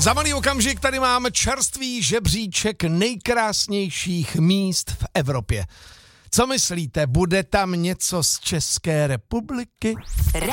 Za malý okamžik tady máme čerstvý žebříček nejkrásnějších míst v Evropě. Co myslíte, bude tam něco z České republiky?